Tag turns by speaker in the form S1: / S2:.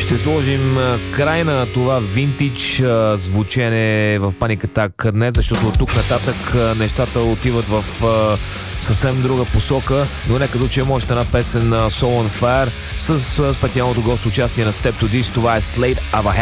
S1: Ще сложим край на това винтидж звучене в Panic Attack днес, защото от тук нататък нещата отиват в съвсем друга посока, но нека да чуем още една песен на Soul on Fire с специалното гост участие на Step to This. Това е Slate of a